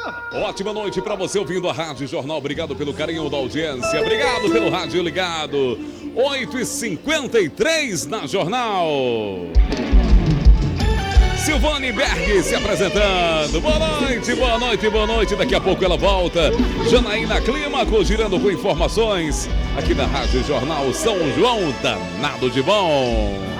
Ótima noite para você ouvindo a Rádio Jornal. Obrigado pelo carinho da audiência. Obrigado pelo rádio ligado. 8h53 na Jornal. Silvane Berg se apresentando. Boa noite, boa noite, boa noite. Daqui a pouco ela volta. Janaína Clímaco girando com informações aqui na Rádio Jornal São João, danado de bom.